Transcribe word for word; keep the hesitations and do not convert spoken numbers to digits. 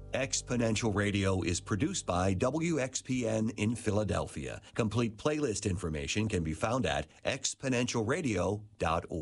Exponential Radio is produced by W X P N in Philadelphia. Complete playlist information can be found at exponential radio dot org.